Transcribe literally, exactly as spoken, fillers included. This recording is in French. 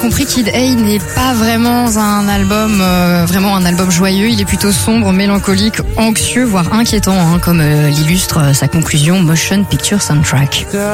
compris, Kid A n'est pas vraiment un album, euh, vraiment un album joyeux. Il est plutôt sombre, mélancolique, anxieux, voire inquiétant, hein, comme euh, l'illustre sa conclusion Motion Picture Soundtrack.